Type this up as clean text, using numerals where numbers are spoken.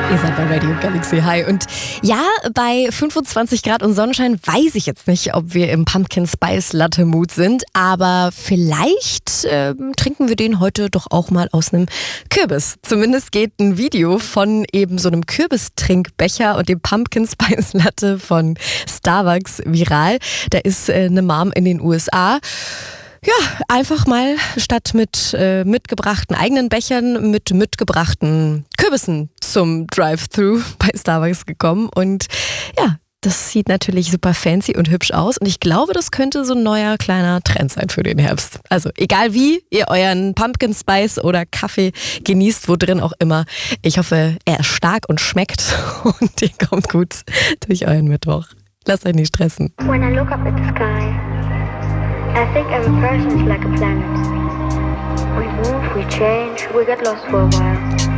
Ihr seid bei Radio Galaxy. Hi. Und ja, bei 25 Grad und Sonnenschein weiß ich jetzt nicht, ob wir im Pumpkin Spice Latte Mood sind, aber vielleicht trinken wir den heute doch auch mal aus einem Kürbis. Zumindest geht ein Video von eben so einem Kürbistrinkbecher und dem Pumpkin Spice Latte von Starbucks viral. Da ist eine Mom in den USA. Ja, einfach mal statt mit mitgebrachten eigenen Bechern mit mitgebrachten Kürbissen zum Drive-Thru bei Starbucks gekommen. Und ja, das sieht natürlich super fancy und hübsch aus. Und ich glaube, das könnte so ein neuer kleiner Trend sein für den Herbst. Also egal wie ihr euren Pumpkin Spice oder Kaffee genießt, wo drin auch immer. Ich hoffe, er ist stark und schmeckt und ihr kommt gut durch euren Mittwoch. Lasst euch nicht stressen. When I look up at the sky, I think every person's like a planet. We move, we change, we get lost for a while.